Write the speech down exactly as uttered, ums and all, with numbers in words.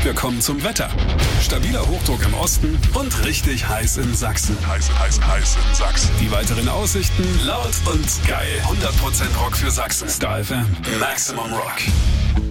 Wir kommen zum Wetter. Stabiler Hochdruck im Osten und richtig heiß in Sachsen. Heiß, heiß, heiß in Sachsen. Die weiteren Aussichten laut und geil. hundert Prozent Rock für Sachsen. Star F M. Maximum Rock.